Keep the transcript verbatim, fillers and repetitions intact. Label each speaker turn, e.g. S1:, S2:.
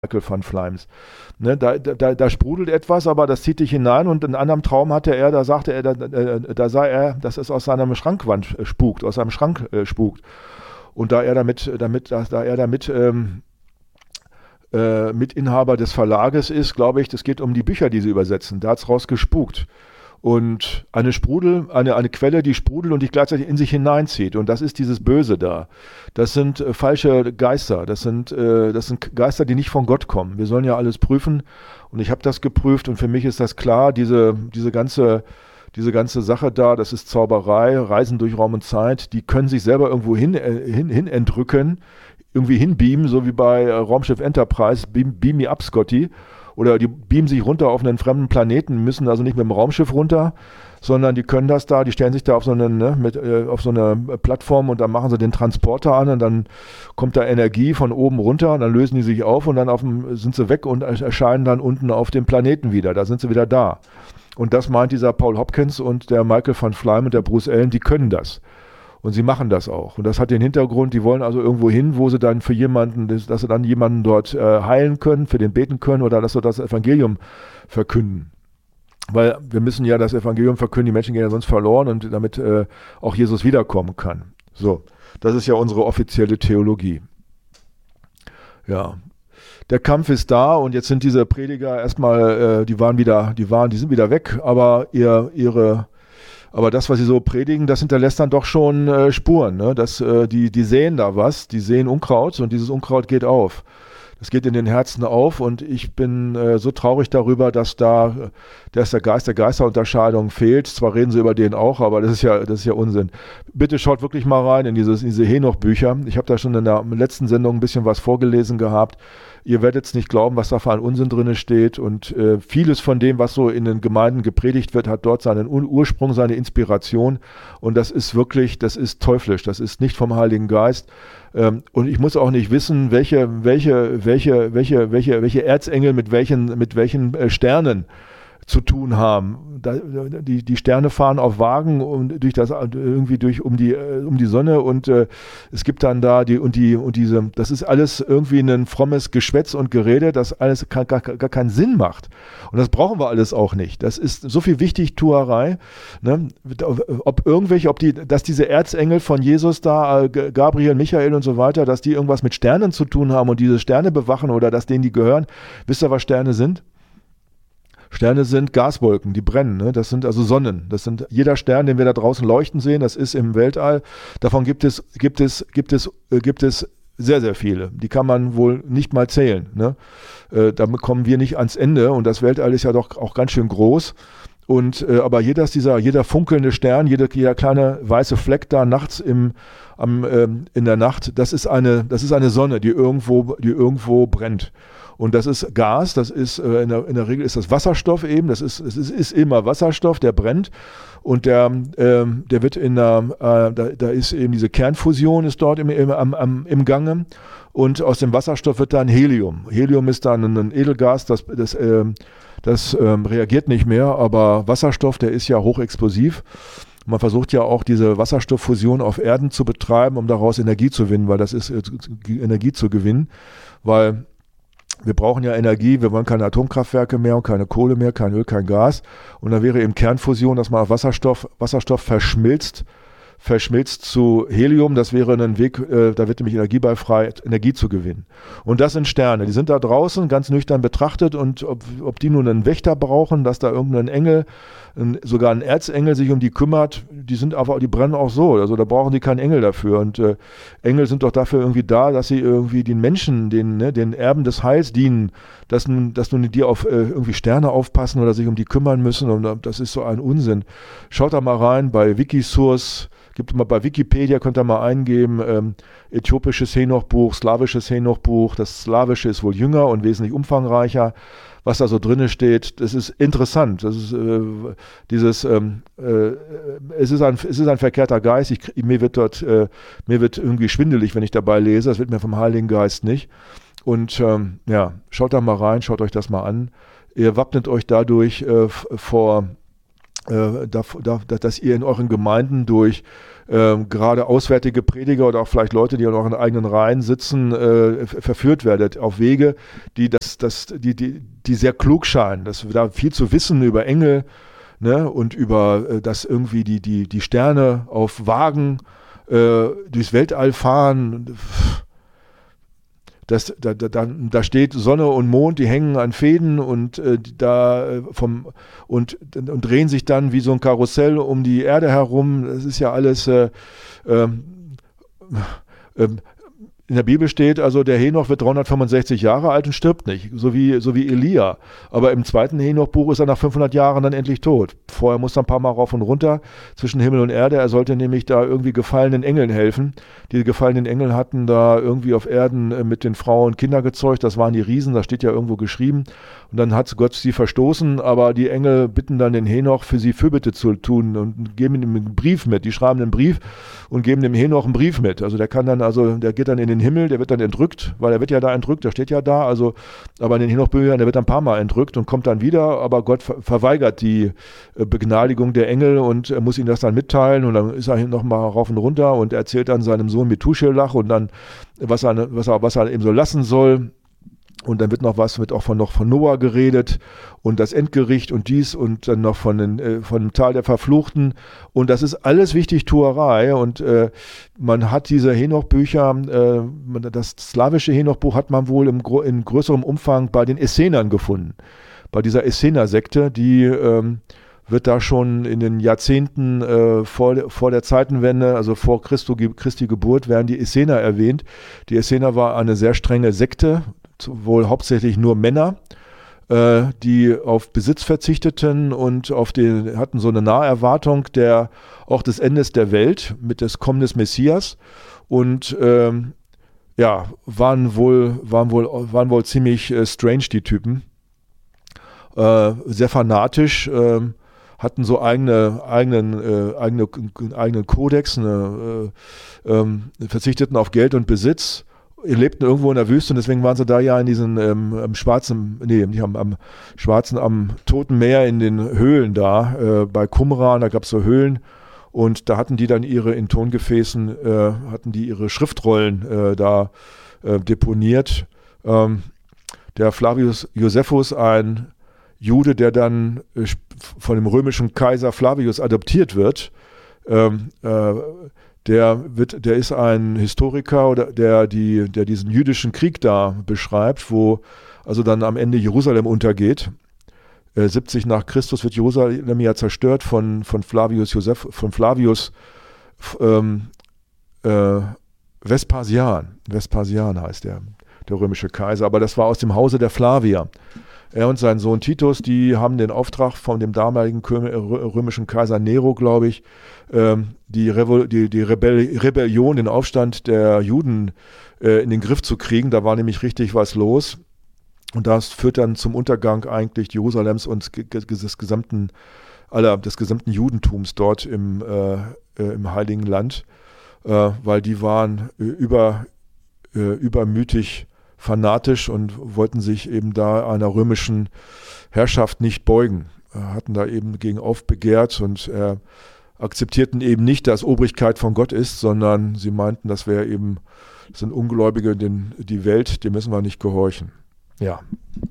S1: Michael van Flimes. Ne, da, da, da sprudelt etwas, aber das zieht dich hinein und einen anderen Traum hatte er, da sagte er, da, da, da sah er, dass es aus seiner Schrankwand äh, spukt, aus seinem Schrank äh, spukt. Und da er damit, damit, da, da er damit ähm, äh, Mitinhaber des Verlages ist, glaube ich, das geht um die Bücher, die sie übersetzen. Da hat es raus gespukt. Und eine Sprudel, eine, eine Quelle, die sprudelt und die gleichzeitig in sich hineinzieht. Und das ist dieses Böse da. Das sind äh, falsche Geister. Das sind, äh, das sind Geister, die nicht von Gott kommen. Wir sollen ja alles prüfen. Und ich habe das geprüft und für mich ist das klar, diese, diese ganze, diese ganze Sache da, das ist Zauberei, Reisen durch Raum und Zeit, die können sich selber irgendwo hin, äh, hin, hin entrücken, irgendwie hinbeamen, so wie bei äh, Raumschiff Enterprise, beam, beam me up, Scotty. Oder die beamen sich runter auf einen fremden Planeten, müssen also nicht mit dem Raumschiff runter, sondern die können das da, die stellen sich da auf so eine, ne, mit, äh, auf so eine Plattform und dann machen sie den Transporter an und dann kommt da Energie von oben runter und dann lösen die sich auf und dann auf dem, sind sie weg und erscheinen dann unten auf dem Planeten wieder. Da sind sie wieder da. Und das meint dieser Paul Hopkins und der Michael van Flyme und der Bruce Allen, die können das. Und sie machen das auch. Und das hat den Hintergrund, die wollen also irgendwo hin, wo sie dann für jemanden, dass sie dann jemanden dort äh, heilen können, für den beten können oder dass sie das Evangelium verkünden. Weil wir müssen ja das Evangelium verkünden, die Menschen gehen ja sonst verloren und damit äh, auch Jesus wiederkommen kann. So, das ist ja unsere offizielle Theologie. Ja, der Kampf ist da und jetzt sind diese Prediger erstmal, äh, die waren wieder, die waren, die sind wieder weg, aber ihr, ihre Aber das, was sie so predigen, das hinterlässt dann doch schon äh, Spuren. Ne? Das, äh, die, die sehen da was, die sehen Unkraut und dieses Unkraut geht auf. Das geht in den Herzen auf und ich bin äh, so traurig darüber, dass da dass der Geist der Geisterunterscheidung fehlt. Zwar reden sie über den auch, aber das ist ja, das ist ja Unsinn. Bitte schaut wirklich mal rein in, dieses, in diese Henoch-Bücher. Ich habe da schon in der letzten Sendung ein bisschen was vorgelesen gehabt. Ihr werdet es nicht glauben, was da für ein Unsinn drin steht und äh, vieles von dem, was so in den Gemeinden gepredigt wird, hat dort seinen Ur- Ursprung, seine Inspiration und das ist wirklich, das ist teuflisch, das ist nicht vom Heiligen Geist ähm, und ich muss auch nicht wissen, welche, welche, welche, welche, welche, welche Erzengel mit welchen, mit welchen äh, Sternen zu tun haben. Da, die, die Sterne fahren auf Wagen und durch das irgendwie durch um die um die Sonne und äh, es gibt dann da die und die und diese, das ist alles irgendwie ein frommes Geschwätz und Gerede, das alles gar, gar, gar keinen Sinn macht. Und das brauchen wir alles auch nicht. Das ist so viel Wichtigtuerei, ne? Ob irgendwelche, ob die, dass diese Erzengel von Jesus da, Gabriel, Michael und so weiter, dass die irgendwas mit Sternen zu tun haben und diese Sterne bewachen oder dass denen die gehören. Wisst ihr, was Sterne sind? Sterne sind Gaswolken, die brennen. Ne? Das sind also Sonnen. Das sind jeder Stern, den wir da draußen leuchten sehen, das ist im Weltall. Davon gibt es, gibt es, gibt es, äh, gibt es sehr, sehr viele. Die kann man wohl nicht mal zählen. Ne? Äh, damit kommen wir nicht ans Ende. Und das Weltall ist ja doch auch ganz schön groß. Und äh, aber jeder dieser, jeder funkelnde Stern, jeder, jeder kleine weiße Fleck da nachts im, am, ähm, in der Nacht, das ist eine, das ist eine Sonne, die irgendwo, die irgendwo brennt. Und das ist Gas, das ist äh, in, der, in der Regel ist das Wasserstoff eben, das ist, es ist, ist immer Wasserstoff, der brennt und der, ähm, der wird in der, äh, da, da ist eben diese Kernfusion ist dort im, im, am, am, im Gange und aus dem Wasserstoff wird dann Helium. Helium ist dann ein Edelgas, das, das, äh, das äh, reagiert nicht mehr, aber Wasserstoff, der ist ja hochexplosiv. Man versucht ja auch diese Wasserstofffusion auf Erden zu betreiben, um daraus Energie zu gewinnen, weil das ist äh, Energie zu gewinnen, weil wir brauchen ja Energie, wir wollen keine Atomkraftwerke mehr und keine Kohle mehr, kein Öl, kein Gas. Und dann wäre eben Kernfusion, dass man auf Wasserstoff, Wasserstoff verschmilzt, verschmilzt zu Helium. Das wäre ein Weg, äh, da wird nämlich Energie bei frei, Energie zu gewinnen. Und das sind Sterne, die sind da draußen ganz nüchtern betrachtet und ob, ob die nun einen Wächter brauchen, dass da irgendein Engel, ein, sogar ein Erzengel sich um die kümmert, die sind aber, die brennen auch so. Also da brauchen die keinen Engel dafür. Und äh, Engel sind doch dafür irgendwie da, dass sie irgendwie den Menschen, den, ne, den Erben des Heils dienen, dass nun, dass nun die auf äh, irgendwie Sterne aufpassen oder sich um die kümmern müssen. Und das ist so ein Unsinn. Schaut da mal rein bei Wikisource. Gibt mal bei Wikipedia, könnt ihr mal eingeben, ähm, äthiopisches Henoch-Buch, slawisches Henoch-Buch. Das slawische ist wohl jünger und wesentlich umfangreicher. Was da so drinne steht, das ist interessant. Das ist äh, dieses, ähm, äh, es ist ein, es ist ein verkehrter Geist. Ich, mir wird dort, äh, mir wird irgendwie schwindelig, wenn ich dabei lese. Das wird mir vom Heiligen Geist nicht. Und ähm, ja, schaut da mal rein, schaut euch das mal an. Ihr wappnet euch dadurch äh, vor äh, da, da, dass ihr in euren Gemeinden durch äh, gerade auswärtige Prediger oder auch vielleicht Leute, die in euren eigenen Reihen sitzen, äh, verführt werdet auf Wege, die, das, das, die, die, die sehr klug scheinen, dass wir da viel zu wissen über Engel, ne, und über äh, dass irgendwie die, die, die Sterne auf Wagen äh, durchs Weltall fahren. Das, da, da, da steht Sonne und Mond, die hängen an Fäden und, äh, da, äh, vom, und, und drehen sich dann wie so ein Karussell um die Erde herum. Das ist ja alles, äh, ähm, äh, in der Bibel steht, also der Henoch wird dreihundertfünfundsechzig Jahre alt und stirbt nicht, so wie, so wie Elia. Aber im zweiten Henoch-Buch ist er nach fünfhundert Jahren dann endlich tot. Vorher muss er ein paar Mal rauf und runter zwischen Himmel und Erde. Er sollte nämlich da irgendwie gefallenen Engeln helfen. Die gefallenen Engel hatten da irgendwie auf Erden äh, mit den Frauen Kinder gezeugt. Das waren die Riesen, das steht ja irgendwo geschrieben. Und dann hat Gott sie verstoßen, aber die Engel bitten dann den Henoch, für sie Fürbitte zu tun und geben ihm einen Brief mit. Die schreiben einen Brief und geben dem Henoch einen Brief mit. Also der kann dann, also der geht dann in den Himmel, der wird dann entrückt, weil er wird ja da entrückt, der steht ja da, also, aber in den Henoch-Büchern, der wird dann ein paar Mal entrückt und kommt dann wieder, aber Gott ver verweigert die äh, Begnadigung der Engel und er muss ihnen das dann mitteilen und dann ist er noch mal rauf und runter und erzählt dann seinem Sohn Methuselach und dann, was er, was er, was er eben so lassen soll. Und dann wird noch was, wird auch von, noch von Noah geredet und das Endgericht und dies und dann noch von, den, äh, von dem Tal der Verfluchten. Und das ist alles Wichtigtuerei. Und äh, man hat diese Henoch-Bücher, äh, das slawische Henoch-Buch hat man wohl im, in größerem Umfang bei den Essenern gefunden. Bei dieser Essener-Sekte, die ähm, wird da schon in den Jahrzehnten äh, vor, vor der Zeitenwende, also vor Christo, Christi Geburt, werden die Essener erwähnt. Die Essener war eine sehr strenge Sekte, wohl hauptsächlich nur Männer, äh, die auf Besitz verzichteten und auf den, hatten so eine Naherwartung der, auch des Endes der Welt mit des Kommen des Messias und ähm, ja, waren wohl, waren wohl, waren wohl ziemlich äh, strange, die Typen. Äh, sehr fanatisch, äh, hatten so eigene, eigenen, äh, eigene, eigenen Kodex, eine, äh, ähm, verzichteten auf Geld und Besitz. Die lebten irgendwo in der Wüste und deswegen waren sie da ja in diesen ähm, am schwarzen, nee, nicht am, am schwarzen, am Toten Meer in den Höhlen da, äh, bei Qumran, da gab es so Höhlen und da hatten die dann ihre, in Tongefäßen, äh, hatten die ihre Schriftrollen äh, da äh, deponiert. Ähm, der Flavius Josephus, ein Jude, der dann äh, von dem römischen Kaiser Flavius adoptiert wird, ähm, äh, Der, wird, der ist ein Historiker, oder der, die, der diesen jüdischen Krieg da beschreibt, wo also dann am Ende Jerusalem untergeht. Äh, siebzig nach Christus wird Jerusalem ja zerstört von, von Flavius Joseph, von Flavius ähm, äh, Vespasian. Vespasian heißt der, der römische Kaiser. Aber das war aus dem Hause der Flavier. Er und sein Sohn Titus, die haben den Auftrag von dem damaligen römischen Kaiser Nero, glaube ich, die, Revol- die, die Rebell- Rebellion, den Aufstand der Juden in den Griff zu kriegen. Da war nämlich richtig was los. Und das führt dann zum Untergang eigentlich Jerusalems und des gesamten, aller, des gesamten Judentums dort im, äh, im Heiligen Land, äh, weil die waren über, äh, übermütig fanatisch und wollten sich eben da einer römischen Herrschaft nicht beugen, hatten da eben gegen aufbegehrt und äh, akzeptierten eben nicht, dass Obrigkeit von Gott ist, sondern sie meinten, das wäre eben, das sind Ungläubige, den, die Welt, dem müssen wir nicht gehorchen. Ja.